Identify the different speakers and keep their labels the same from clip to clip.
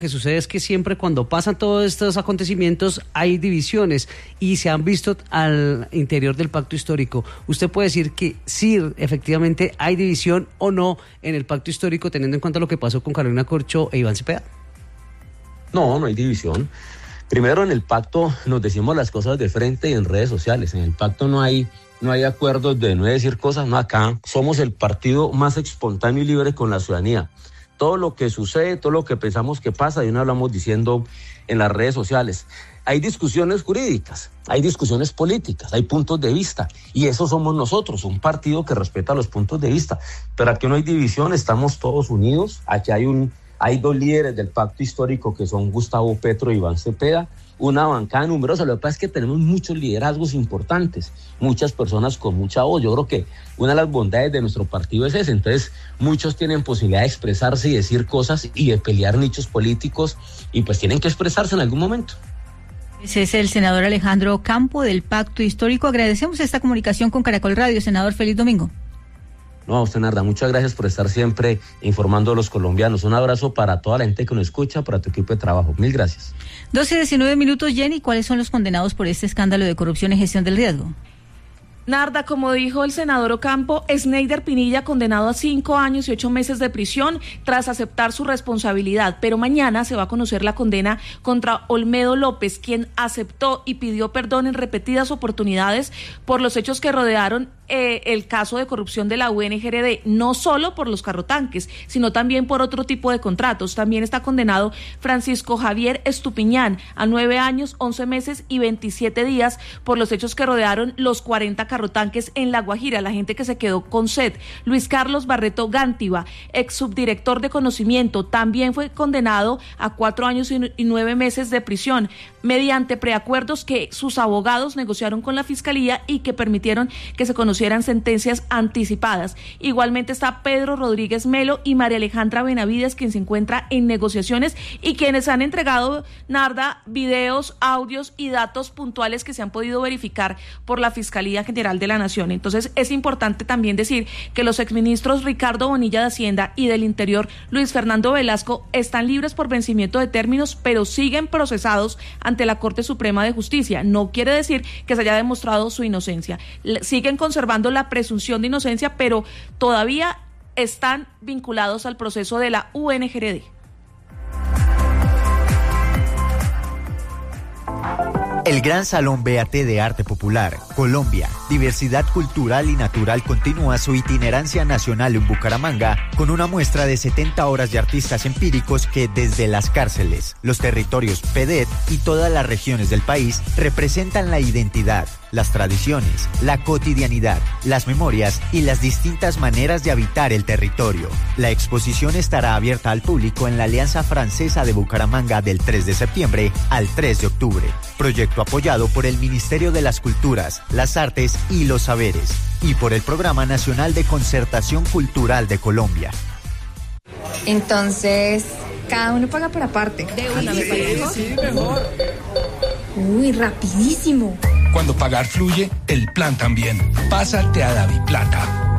Speaker 1: que sucede es que siempre cuando pasan todos estos acontecimientos hay divisiones y se han visto al interior del pacto histórico. ¿Usted puede decir que sí, efectivamente hay división o no en el pacto histórico, teniendo en cuenta lo que pasó con Carolina Corcho e Iván Cepeda?
Speaker 2: No hay división. Primero, en el pacto nos decimos las cosas de frente y en redes sociales. En el pacto no hay acuerdos de no decir cosas, no. Acá somos el partido más espontáneo y libre con la ciudadanía. Todo lo que sucede, todo lo que pensamos que pasa, y no hablamos diciendo en las redes sociales. Hay discusiones jurídicas, hay discusiones políticas, hay puntos de vista, y eso somos nosotros, un partido que respeta los puntos de vista. Pero aquí no hay división, estamos todos unidos. Aquí hay dos líderes del pacto histórico que son Gustavo Petro y Iván Cepeda, una bancada numerosa. Lo que pasa es que tenemos muchos liderazgos importantes, muchas personas con mucha voz. Yo creo que una de las bondades de nuestro partido es esa. Entonces, muchos tienen posibilidad de expresarse y decir cosas y de pelear nichos políticos, y pues tienen que expresarse en algún momento.
Speaker 3: Ese es el senador Alejandro Campo del Pacto Histórico. Agradecemos esta comunicación con Caracol Radio. Senador, feliz domingo.
Speaker 2: No, a usted, Narda, muchas gracias por estar siempre informando a los colombianos. Un abrazo para toda la gente que nos escucha, para tu equipo de trabajo. Mil gracias.
Speaker 3: 12:19, Jenny. ¿Cuáles son los condenados por este escándalo de corrupción y gestión del riesgo?
Speaker 4: Narda, como dijo el senador Ocampo, Sneider Pinilla condenado a 5 años y 8 meses de prisión tras aceptar su responsabilidad, pero mañana se va a conocer la condena contra Olmedo López, quien aceptó y pidió perdón en repetidas oportunidades por los hechos que rodearon el caso de corrupción de la UNGRD, no solo por los carrotanques, sino también por otro tipo de contratos. También está condenado Francisco Javier Estupiñán a 9 años, 11 meses y 27 días por los hechos que rodearon los 40 carrotanques en La Guajira, la gente que se quedó con sed. Luis Carlos Barreto Gántiva, ex subdirector de conocimiento, también fue condenado a 4 años y 9 meses de prisión mediante preacuerdos que sus abogados negociaron con la fiscalía y que permitieron que se conocieran sentencias anticipadas. Igualmente está Pedro Rodríguez Melo y María Alejandra Benavides, quien se encuentra en negociaciones y quienes han entregado, Narda, videos, audios y datos puntuales que se han podido verificar por la Fiscalía General de la Nación. Entonces es importante también decir que los exministros Ricardo Bonilla de Hacienda y del Interior, Luis Fernando Velasco, están libres por vencimiento de términos, pero siguen procesados ante la Corte Suprema de Justicia. No quiere decir que se haya demostrado su inocencia. Siguen conservando la presunción de inocencia, pero todavía están vinculados al proceso de la UNGRD.
Speaker 5: El Gran Salón BAT de Arte Popular, Colombia, Diversidad Cultural y Natural continúa su itinerancia nacional en Bucaramanga con una muestra de 70 horas de artistas empíricos que desde las cárceles, los territorios PEDET y todas las regiones del país representan la identidad, las tradiciones, la cotidianidad, las memorias y las distintas maneras de habitar el territorio. La exposición estará abierta al público en la Alianza Francesa de Bucaramanga del 3 de septiembre al 3 de octubre. Proyecto apoyado por el Ministerio de las Culturas, las Artes y los Saberes y por el Programa Nacional de Concertación Cultural de Colombia.
Speaker 6: Entonces, cada uno paga por aparte.
Speaker 4: De una, me parece.
Speaker 6: Sí, mejor. Uy, rapidísimo.
Speaker 7: Cuando pagar fluye, el plan también. Pásate a DaviPlata.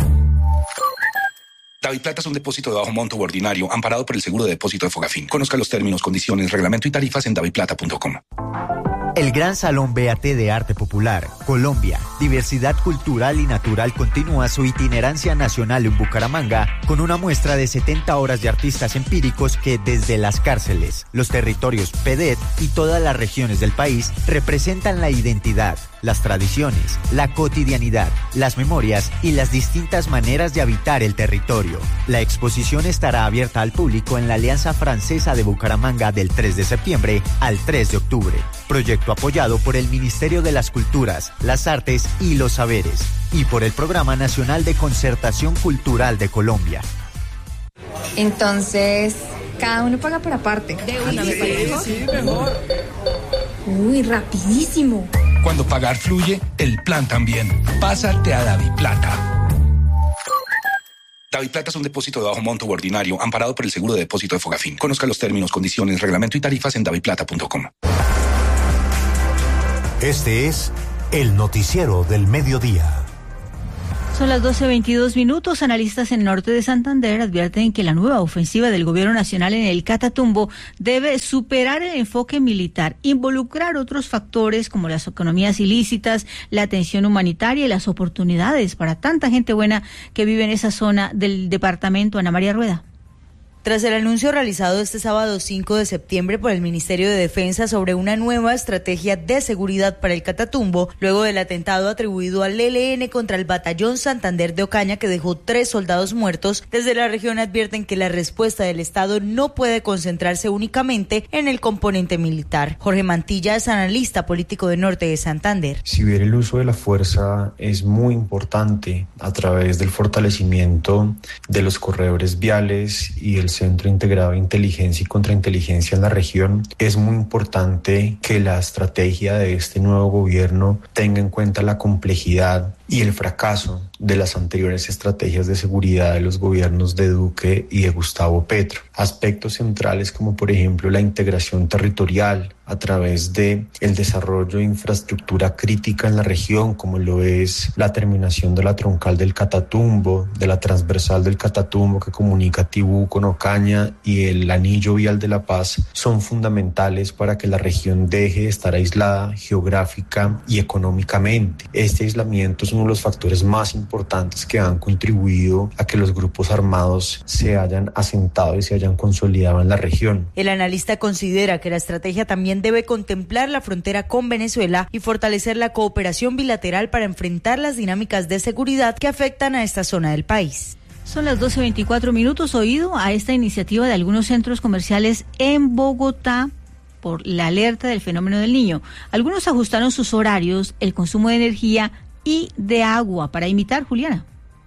Speaker 7: DaviPlata es un depósito de bajo monto ordinario, amparado por el seguro de depósito de Fogafín. Conozca los términos, condiciones, reglamento y tarifas en daviplata.com.
Speaker 5: El Gran Salón BAT de Arte Popular, Colombia, Diversidad Cultural y Natural continúa su itinerancia nacional en Bucaramanga con una muestra de 70 horas de artistas empíricos que desde las cárceles, los territorios PEDET y todas las regiones del país representan la identidad, las tradiciones, la cotidianidad, las memorias y las distintas maneras de habitar el territorio. La exposición estará abierta al público en la Alianza Francesa de Bucaramanga del 3 de septiembre al 3 de octubre. Proyecto apoyado por el Ministerio de las Culturas, las Artes y los Saberes y por el Programa Nacional de Concertación Cultural de Colombia.
Speaker 6: Entonces, cada uno paga por aparte.
Speaker 4: De una, me parece.
Speaker 6: Sí, mejor. Uy, rapidísimo.
Speaker 7: Cuando pagar fluye, el plan también. Pásate a DaviPlata. DaviPlata es un depósito de bajo monto ordinario, amparado por el seguro de depósito de Fogafín. Conozca los términos, condiciones, reglamento y tarifas en daviplata.com.
Speaker 8: Este es el noticiero del mediodía.
Speaker 3: Son las 12:22. Analistas en el norte de Santander advierten que la nueva ofensiva del gobierno nacional en el Catatumbo debe superar el enfoque militar, involucrar otros factores como las economías ilícitas, la atención humanitaria y las oportunidades para tanta gente buena que vive en esa zona del departamento. Ana María Rueda.
Speaker 8: Tras el anuncio realizado este sábado 5 de septiembre por el Ministerio de Defensa sobre una nueva estrategia de seguridad para el Catatumbo, luego del atentado atribuido al ELN contra el Batallón Santander de Ocaña que dejó 3 soldados muertos, desde la región advierten que la respuesta del Estado no puede concentrarse únicamente en el componente militar. Jorge Mantilla es analista político de Norte de Santander.
Speaker 9: Si bien el uso de la fuerza es muy importante a través del fortalecimiento de los corredores viales y el Centro Integrado de Inteligencia y Contrainteligencia en la región, es muy importante que la estrategia de este nuevo gobierno tenga en cuenta la complejidad y el fracaso de las anteriores estrategias de seguridad de los gobiernos de Duque y de Gustavo Petro. Aspectos centrales como por ejemplo la integración territorial a través de el desarrollo de infraestructura crítica en la región, como lo es la terminación de la troncal del Catatumbo, de la transversal del Catatumbo que comunica Tibú con Ocaña y el anillo vial de La Paz, son fundamentales para que la región deje de estar aislada geográfica y económicamente. Este aislamiento es uno de los factores más importantes que han contribuido a que los grupos armados se hayan asentado y se hayan consolidado en la región.
Speaker 8: El analista considera que la estrategia también debe contemplar la frontera con Venezuela y fortalecer la cooperación bilateral para enfrentar las dinámicas de seguridad que afectan a esta zona del país.
Speaker 3: Son las 12:24. Oído a esta iniciativa de algunos centros comerciales en Bogotá por la alerta del fenómeno del Niño. Algunos ajustaron sus horarios, el consumo de energía y de agua para imitar, Juliana.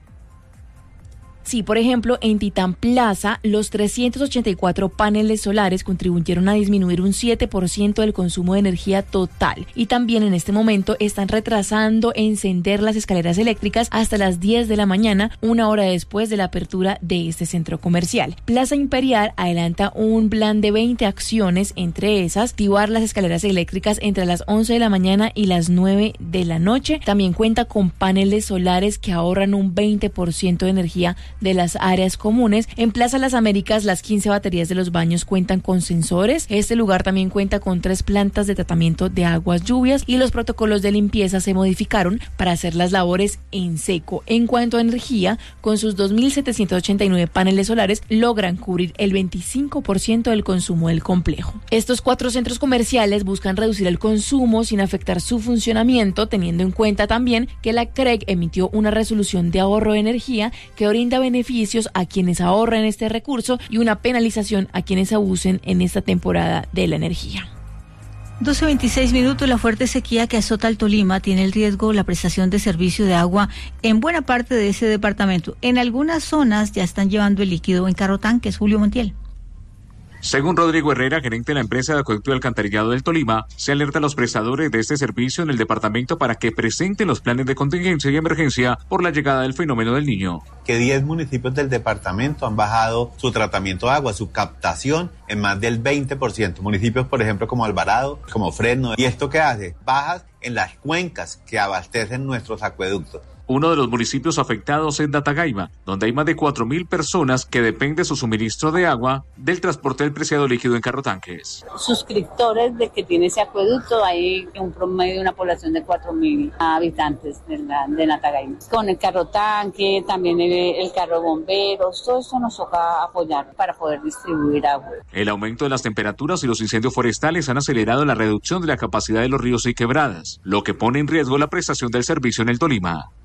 Speaker 4: Sí, por ejemplo, en Titán Plaza, los 384 paneles solares contribuyeron a disminuir un 7% del consumo de energía total. Y también en este momento están retrasando encender las escaleras eléctricas hasta las 10 de la mañana, una hora después de la apertura de este centro comercial. Plaza Imperial adelanta un plan de 20 acciones, entre esas, activar las escaleras eléctricas entre las 11 de la mañana y las 9 de la noche. También cuenta con paneles solares que ahorran un 20% de energía de las áreas comunes. En Plaza Las Américas, las 15 baterías de los baños cuentan con sensores. Este lugar también cuenta con 3 plantas de tratamiento de aguas lluvias y los protocolos de limpieza se modificaron para hacer las labores en seco. En cuanto a energía, con sus 2.789 paneles solares, logran cubrir el 25% del consumo del complejo. Estos 4 centros comerciales buscan reducir el consumo sin afectar su funcionamiento, teniendo en cuenta también que la CREG emitió una resolución de ahorro de energía que brinda beneficios a quienes ahorren este recurso y una penalización a quienes abusen en esta temporada de la energía.
Speaker 3: 12:26. La fuerte sequía que azota al Tolima tiene el riesgo la prestación de servicio de agua en buena parte de ese departamento. En algunas zonas ya están llevando el líquido en carrotanques. Julio Montiel.
Speaker 10: Según Rodrigo Herrera, gerente de la empresa de acueducto y alcantarillado del Tolima, se alerta a los prestadores de este servicio en el departamento para que presenten los planes de contingencia y emergencia por la llegada del fenómeno del Niño.
Speaker 11: Que 10 municipios del departamento han bajado su tratamiento de agua, su captación en más del 20%. Municipios, por ejemplo, como Alvarado, como Fresno. ¿Y esto qué hace? Bajas en las cuencas que abastecen nuestros acueductos.
Speaker 10: Uno de los municipios afectados es Datagaima, donde hay más de 4.000 personas que dependen de su suministro de agua del transporte del preciado líquido en carrotanques.
Speaker 12: Suscriptores de que tiene ese acueducto, hay un promedio de una población de 4.000 habitantes de Datagaima. Con el carrotanque, también el carro bomberos, todo esto nos toca apoyar para poder distribuir agua.
Speaker 10: El aumento de las temperaturas y los incendios forestales han acelerado la reducción de la capacidad de los ríos y quebradas, lo que pone en riesgo la prestación del servicio en el Tolima.